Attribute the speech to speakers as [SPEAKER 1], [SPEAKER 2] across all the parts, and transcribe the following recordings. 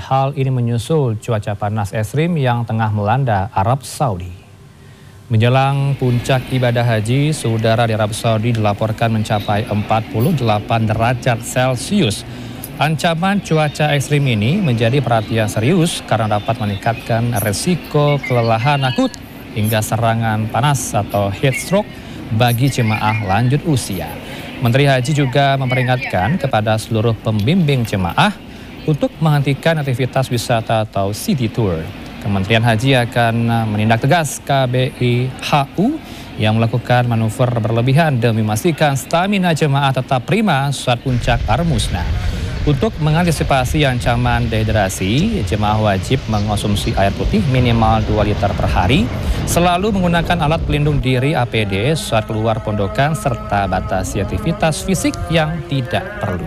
[SPEAKER 1] Hal ini menyusul cuaca panas ekstrim yang tengah melanda Arab Saudi. Menjelang puncak ibadah haji, saudara di Arab Saudi dilaporkan mencapai 48 derajat Celcius. Ancaman cuaca ekstrim ini menjadi perhatian serius karena dapat meningkatkan resiko kelelahan akut hingga serangan panas atau heat stroke bagi jemaah lanjut usia. Menteri Haji juga memperingatkan kepada seluruh pembimbing jemaah untuk menghentikan aktivitas wisata atau city tour. Kementerian Haji akan menindak tegas KBIHU yang melakukan manuver berlebihan demi memastikan stamina jemaah tetap prima saat puncak Armusna. Untuk mengantisipasi ancaman dehidrasi, jemaah wajib mengonsumsi air putih minimal 2 liter per hari, selalu menggunakan alat pelindung diri APD saat keluar pondokan, serta batasi aktivitas fisik yang tidak perlu.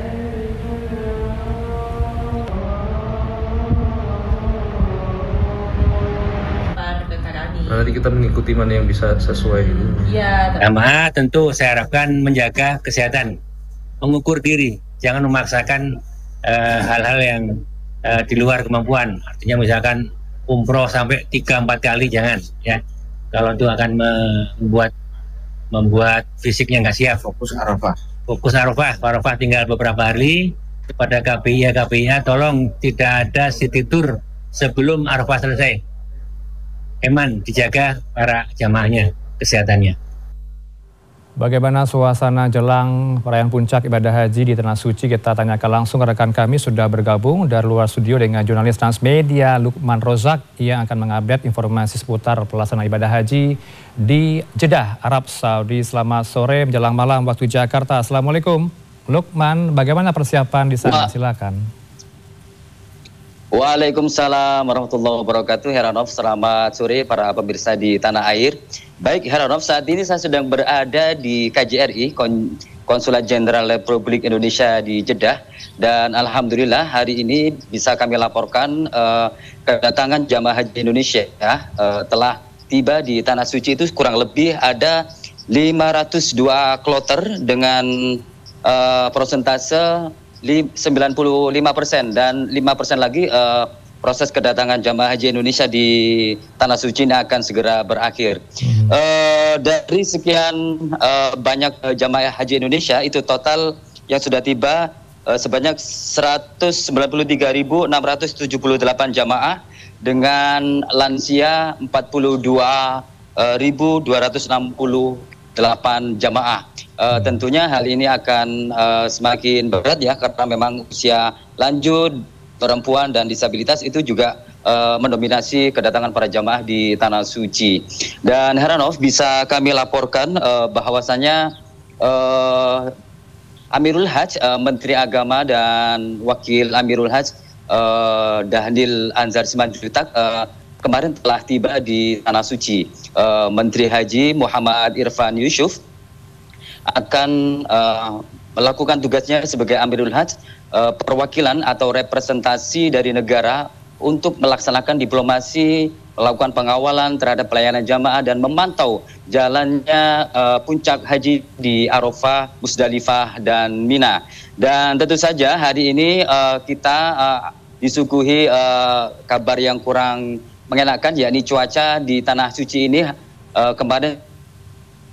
[SPEAKER 2] Nanti kita mengikuti mana yang bisa sesuai.
[SPEAKER 3] Pertama, tentu saya harapkan menjaga kesehatan, mengukur diri, jangan memaksakan hal-hal yang di luar kemampuan. Artinya misalkan umroh sampai 3-4 kali jangan, ya. Kalau itu akan membuat fisiknya nggak siap. Fokus Arafah tinggal beberapa hari. Kepada KPIA tolong tidak ada city tour sebelum Arafah selesai. Eman dijaga para jamaahnya, kesehatannya.
[SPEAKER 1] Bagaimana suasana jelang perayaan puncak ibadah haji di Tanah Suci? Kita tanyakan langsung ke rekan kami sudah bergabung dari luar studio dengan jurnalis Transmedia Lukman Rozak yang akan mengupdate informasi seputar pelaksanaan ibadah haji di Jeddah, Arab Saudi. Selamat sore menjelang malam waktu Jakarta. Assalamualaikum Lukman, bagaimana persiapan di sana? Silakan.
[SPEAKER 4] Waalaikumsalam warahmatullahi wabarakatuh. Heranov, selamat sore para pemirsa di tanah air. Baik Heranov, saat ini saya sedang berada di KJRI, Konsulat Jenderal Republik Indonesia di Jeddah. Dan alhamdulillah hari ini bisa kami laporkan kedatangan jamaah haji Indonesia telah tiba di Tanah Suci. Itu kurang lebih ada 502 kloter dengan persentase 95% dan 5% lagi proses kedatangan jamaah haji Indonesia di Tanah Suci ini akan segera berakhir. Dari sekian banyak jamaah haji Indonesia, itu total yang sudah tiba sebanyak 193.678 jamaah dengan lansia 42.268 jamaah. Tentunya hal ini akan semakin berat ya, karena memang usia lanjut, perempuan dan disabilitas itu juga mendominasi kedatangan para jamaah di Tanah Suci. Dan Heranov, bisa kami laporkan bahwasanya Amirul Hajj, Menteri Agama dan Wakil Amirul Hajj Dhanil Anzar Simanjuntak kemarin telah tiba di Tanah Suci. Menteri Haji Muhammad Irfan Yusuf akan melakukan tugasnya sebagai Amirul Hajj, perwakilan atau representasi dari negara untuk melaksanakan diplomasi, melakukan pengawalan terhadap pelayanan jamaah dan memantau jalannya puncak haji di Arafah, Musdalifah dan Mina. Dan tentu saja hari ini kita disuguhi kabar yang kurang mengenakan, yakni cuaca di Tanah Suci ini kemarin